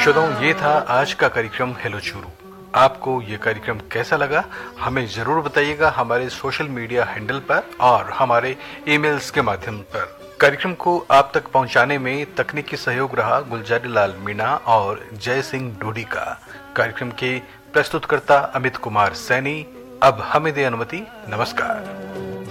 श्रोताओं, ये था आज का कार्यक्रम हेलो चूरू। आपको ये कार्यक्रम कैसा लगा हमें जरूर बताइएगा हमारे सोशल मीडिया हैंडल पर और हमारे ईमेल्स के माध्यम पर। कार्यक्रम को आप तक पहुंचाने में तकनीकी सहयोग रहा गुलजारी लाल मीणा और जय सिंह ढूडी का। कार्यक्रम के प्रस्तुतकर्ता अमित कुमार सैनी। अब हमें दे अनुमति। नमस्कार।